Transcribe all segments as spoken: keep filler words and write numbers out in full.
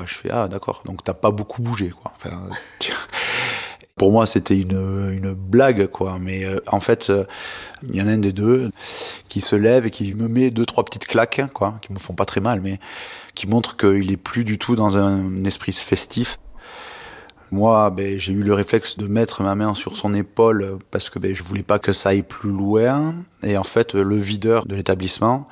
quoi. Je fais, ah, d'accord, donc t'as pas beaucoup bougé, quoi. Enfin, pour moi, c'était une, une blague, quoi. Mais euh, en fait, il euh, y en a un des deux qui se lève et qui me met deux, trois petites claques, quoi, qui me font pas très mal, mais qui montrent qu'il est plus du tout dans un esprit festif. Moi, ben, j'ai eu le réflexe de mettre ma main sur son épaule parce que ben, je voulais pas que ça aille plus loin. Et en fait, le videur de l'établissement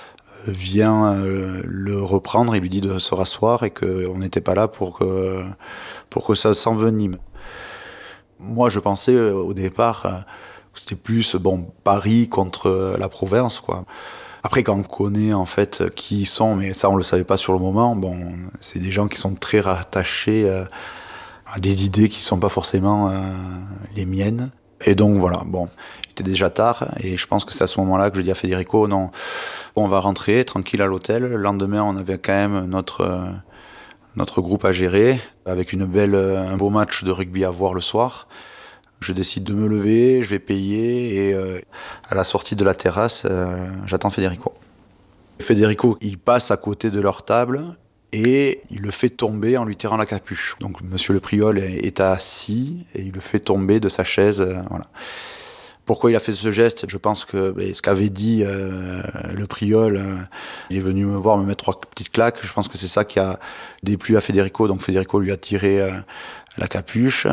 vient euh, le reprendre et lui dit de se rasseoir et qu'on n'était pas là pour que, pour que ça s'envenime. Moi, je pensais euh, au départ euh, que c'était plus bon, Paris contre la province, quoi. Après, quand on connaît en fait qui ils sont, mais ça on le savait pas sur le moment, bon, c'est des gens qui sont très rattachés euh, à des idées qui sont pas forcément euh, les miennes. Et donc voilà, bon, il était déjà tard et je pense que c'est à ce moment-là que je dis à Federico, non, bon, on va rentrer tranquille à l'hôtel. Le lendemain, on avait quand même notre euh, notre groupe à gérer avec une belle, un beau match de rugby à voir le soir. Je décide de me lever, je vais payer et euh, à la sortie de la terrasse, euh, j'attends Federico. Federico, il passe à côté de leur table et il le fait tomber en lui tirant la capuche. Donc monsieur le priol est assis et il le fait tomber de sa chaise. Euh, voilà. Pourquoi il a fait ce geste ? Je pense que ben, ce qu'avait dit euh, le priol, euh, il est venu me voir me mettre trois petites claques. Je pense que c'est ça qui a déplu à Federico. Donc Federico lui a tiré euh, la capuche.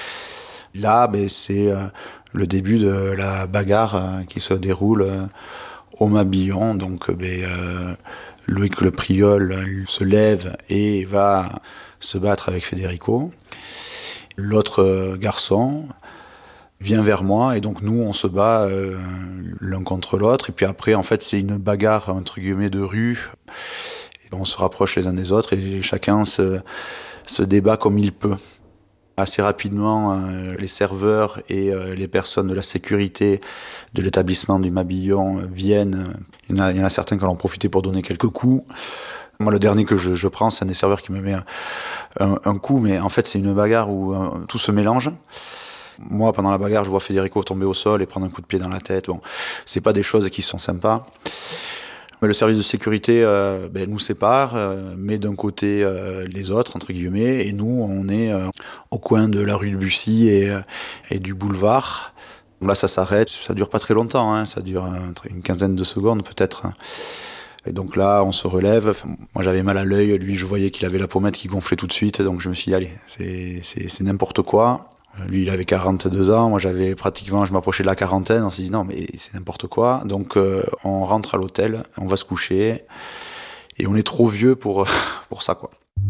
Là, ben, c'est euh, le début de la bagarre euh, qui se déroule euh, au Mabillon. Donc ben, euh, Loïc le priol euh, se lève et va se battre avec Federico. L'autre euh, garçon vient vers moi et donc nous on se bat euh, l'un contre l'autre et puis après en fait c'est une bagarre entre guillemets de rue et on se rapproche les uns des autres et chacun se, se débat comme il peut. Assez rapidement euh, les serveurs et euh, les personnes de la sécurité de l'établissement du Mabillon euh, viennent. Il y en a, il y en a certains qui en ont profité pour donner quelques coups. Moi le dernier que je, je prends c'est un des serveurs qui me met un, un, un coup mais en fait c'est une bagarre où euh, tout se mélange. Moi, pendant la bagarre, je vois Federico tomber au sol et prendre un coup de pied dans la tête. Bon, c'est pas des choses qui sont sympas. Mais le service de sécurité euh, ben, nous sépare, euh, met d'un côté euh, les autres, entre guillemets, et nous, on est euh, au coin de la rue de Bussy et, euh, et du boulevard. Donc là, ça s'arrête. Ça dure pas très longtemps, hein, ça dure euh, une quinzaine de secondes peut-être. Et donc là, on se relève. Enfin, moi, j'avais mal à l'œil. Lui, je voyais qu'il avait la pommette qui gonflait tout de suite. Donc je me suis dit, allez, c'est, c'est, c'est n'importe quoi. Lui, il avait quarante-deux ans, moi j'avais pratiquement, je m'approchais de la quarantaine, on s'est dit non mais c'est n'importe quoi, donc euh, on rentre à l'hôtel, on va se coucher, et on est trop vieux pour, pour ça quoi.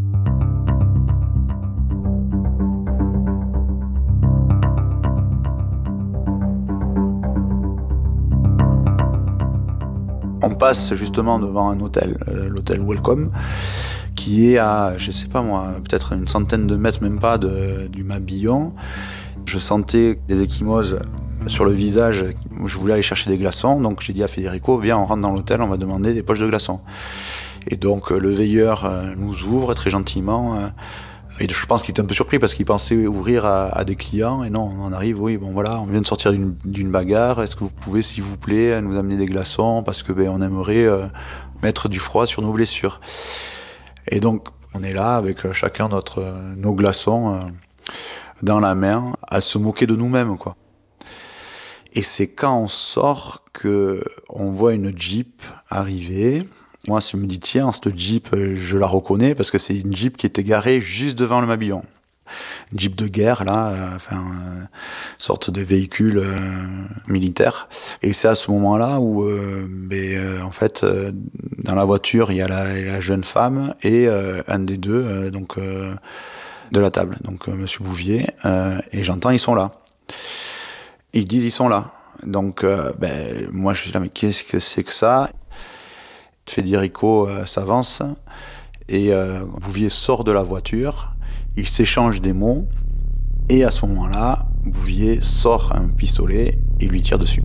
On passe justement devant un hôtel, euh, l'hôtel Welcome, qui est à, je sais pas moi, peut-être une centaine de mètres, même pas, de, du Mabillon. Je sentais les ecchymoses sur le visage, je voulais aller chercher des glaçons, donc j'ai dit à Federico, viens, on rentre dans l'hôtel, on va demander des poches de glaçons. Et donc le veilleur nous ouvre très gentiment, et je pense qu'il était un peu surpris parce qu'il pensait ouvrir à, à des clients, et non, on arrive, oui, bon voilà, on vient de sortir d'une, d'une bagarre, est-ce que vous pouvez, s'il vous plaît, nous amener des glaçons, parce que ben, on aimerait euh, mettre du froid sur nos blessures. Et donc, on est là avec chacun notre, euh, nos glaçons euh, dans la main, à se moquer de nous-mêmes, quoi. Et c'est quand on sort qu'on voit une Jeep arriver. Moi, je me dis, tiens, cette Jeep, je la reconnais, parce que c'est une Jeep qui était garée juste devant le Mabillon. Une Jeep de guerre, là, euh, enfin, euh, sorte de véhicule euh, militaire. Et c'est à ce moment-là où, euh, ben, euh, en fait, euh, dans la voiture, il y a la, la jeune femme et euh, un des deux, euh, donc, euh, de la table, donc euh, Monsieur Bouvier, euh, et j'entends, ils sont là. Ils disent, ils sont là. Donc, euh, ben, moi, je suis là, mais qu'est-ce que c'est que ça ? Federico euh, s'avance et euh, Bouvier sort de la voiture. Ils s'échangent des mots, et à ce moment-là, Bouvier sort un pistolet et lui tire dessus.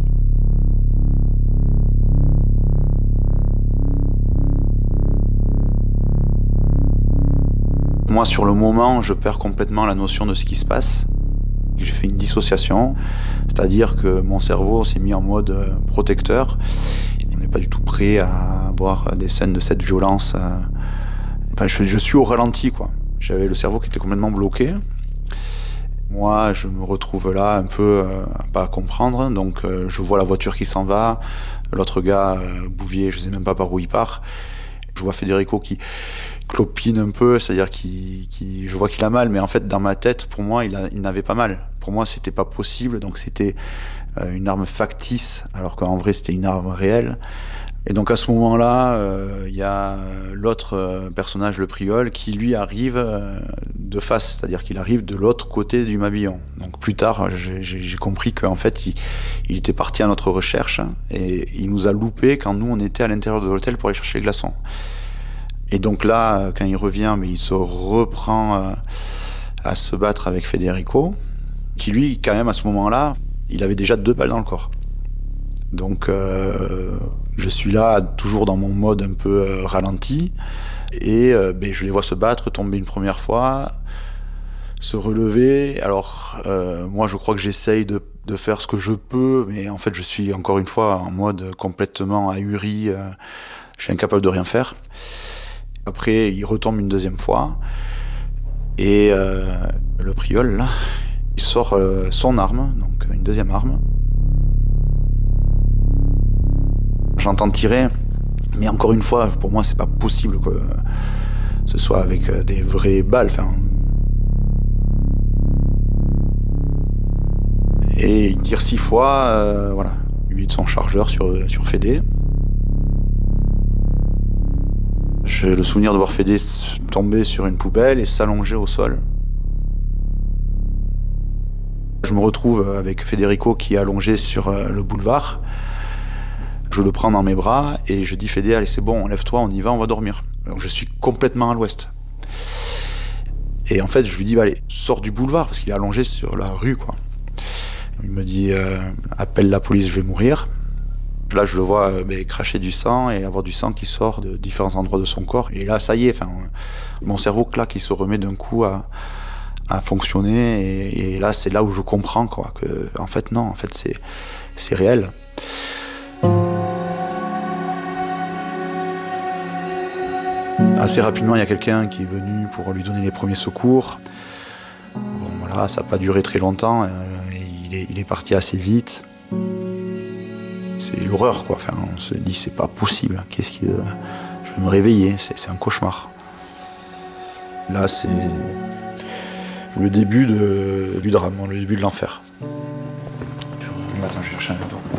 Moi, sur le moment, je perds complètement la notion de ce qui se passe. J'ai fait une dissociation, c'est-à-dire que mon cerveau s'est mis en mode protecteur. On n'est pas du tout prêt à voir des scènes de cette violence Enfin, je, je suis au ralenti, quoi. J'avais le cerveau qui était complètement bloqué. Moi, je me retrouve là un peu euh, pas à comprendre. Donc, euh, je vois la voiture qui s'en va. L'autre gars, euh, Bouvier, je sais même pas par où il part. Je vois Federico qui clopine un peu, c'est-à-dire qu'il, qu'il, je vois qu'il a mal, mais en fait, dans ma tête, pour moi, il, a, il n'avait pas mal. Pour moi, c'était pas possible. Donc, c'était euh, une arme factice, alors qu'en vrai, c'était une arme réelle. Et donc à ce moment-là, il euh, y a l'autre euh, personnage, le Priol, qui lui arrive euh, de face, c'est-à-dire qu'il arrive de l'autre côté du Mabillon. Donc plus tard, j'ai, j'ai compris qu'en fait, il, il était parti à notre recherche hein, et il nous a loupé quand nous, on était à l'intérieur de l'hôtel pour aller chercher les glaçons. Et donc là, quand il revient, mais il se reprend euh, à se battre avec Federico, qui lui, quand même, à ce moment-là, il avait déjà deux balles dans le corps. Donc euh, je suis là toujours dans mon mode un peu euh, ralenti et euh, ben, je les vois se battre, tomber une première fois, se relever. Alors euh, moi je crois que j'essaye de, de faire ce que je peux, mais en fait je suis encore une fois en mode complètement ahuri, euh, je suis incapable de rien faire. Après il retombe une deuxième fois et euh, le Priol là, il sort euh, son arme, donc une deuxième arme. J'entends tirer, mais encore une fois, pour moi, c'est pas possible que ce soit avec des vraies balles. Enfin, et il tire six fois, euh, voilà, lui de son chargeur sur, sur Fédé. J'ai le souvenir de voir Fédé tomber sur une poubelle et s'allonger au sol. Je me retrouve avec Federico qui est allongé sur le boulevard. Je le prends dans mes bras et je dis Fédé, allez c'est bon, lève-toi, on y va, on va dormir. Donc je suis complètement à l'ouest. Et en fait je lui dis, bah, allez, sors du boulevard, parce qu'il est allongé sur la rue, quoi. Il me dit, euh, appelle la police, je vais mourir. Là je le vois euh, bah, cracher du sang et avoir du sang qui sort de différents endroits de son corps. Et là ça y est, enfin, mon cerveau claque, il se remet d'un coup à, à fonctionner. Et, et là c'est là où je comprends, quoi, que en fait non, en fait c'est, c'est réel. Assez rapidement, il y a quelqu'un qui est venu pour lui donner les premiers secours. Bon, voilà, ça n'a pas duré très longtemps. Euh, il, est, il est parti assez vite. C'est l'horreur, quoi. Enfin, on se dit, c'est pas possible. Qu'est-ce qui, euh, je vais me réveiller. C'est, c'est un cauchemar. Là, c'est le début de, du drame, le début de l'enfer. Attends, je vais chercher un verre d'eau.